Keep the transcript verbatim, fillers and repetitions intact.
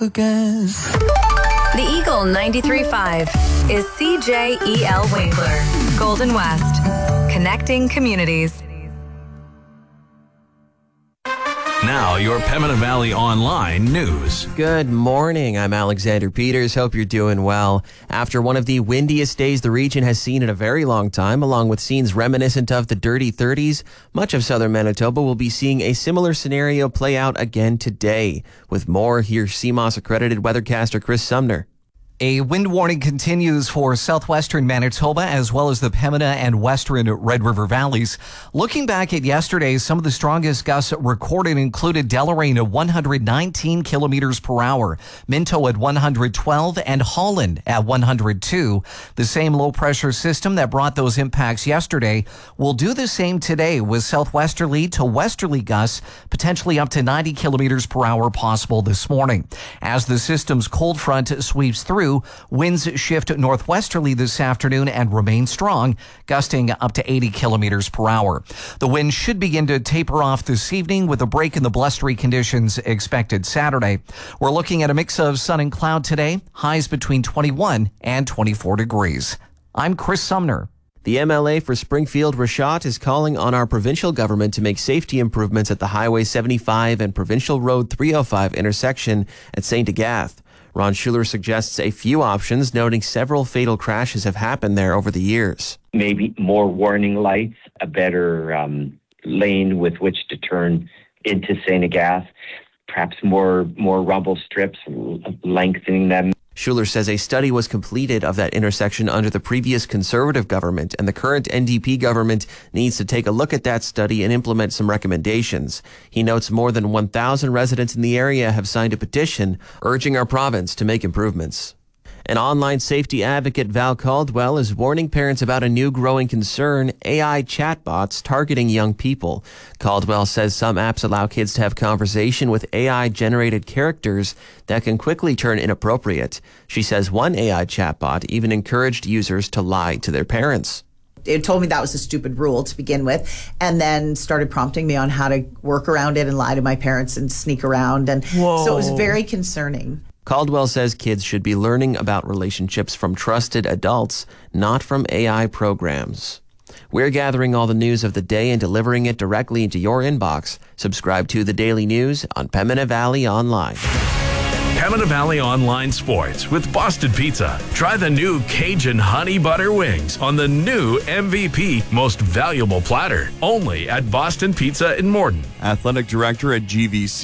again. The Eagle ninety-three point five is C J E L Winkler, Golden West, connecting communities. Now, your Pembina Valley Online news. Good morning. I'm Alexander Peters. Hope you're doing well. After one of the windiest days the region has seen in a very long time, along with scenes reminiscent of the dirty thirties, much of southern Manitoba will be seeing a similar scenario play out again today. With more, here's C M O S-accredited weathercaster Chris Sumner. A wind warning continues for southwestern Manitoba as well as the Pembina and western Red River valleys. Looking back at yesterday, some of the strongest gusts recorded included Deloraine at one hundred nineteen kilometers per hour, Minto at one hundred twelve, and Holland at one hundred two. The same low pressure system that brought those impacts yesterday will do the same today with southwesterly to westerly gusts, potentially up to ninety kilometers per hour possible this morning. As the system's cold front sweeps through, winds shift northwesterly this afternoon and remain strong, gusting up to eighty kilometers per hour. The wind should begin to taper off this evening with a break in the blustery conditions expected Saturday. We're looking at a mix of sun and cloud today, highs between twenty-one and twenty-four degrees. I'm Chris Sumner. The M L A for Springfield Rashad is calling on our provincial government to make safety improvements at the Highway seventy-five and Provincial Road three oh five intersection at Saint Agath. Ron Schuler suggests a few options, noting several fatal crashes have happened there over the years. Maybe more warning lights, a better um, lane with which to turn into Saint Agath, perhaps more more rumble strips, lengthening them. Schuler says a study was completed of that intersection under the previous Conservative government, and the current N D P government needs to take a look at that study and implement some recommendations. He notes more than one thousand residents in the area have signed a petition urging our province to make improvements. An online safety advocate, Val Caldwell, is warning parents about a new growing concern, A I chatbots targeting young people. Caldwell says some apps allow kids to have conversation with A I-generated characters that can quickly turn inappropriate. She says one A I chatbot even encouraged users to lie to their parents. It told me that was a stupid rule to begin with, and then started prompting me on how to work around it and lie to my parents and sneak around. And Whoa. So it was very concerning. Caldwell says kids should be learning about relationships from trusted adults, not from A I programs. We're gathering all the news of the day and delivering it directly into your inbox. Subscribe to The Daily News on Pembina Valley Online. Pembina Valley Online Sports with Boston Pizza. Try the new Cajun Honey Butter Wings on the new M V P Most Valuable Platter. Only at Boston Pizza in Morden. Athletic Director at G V C.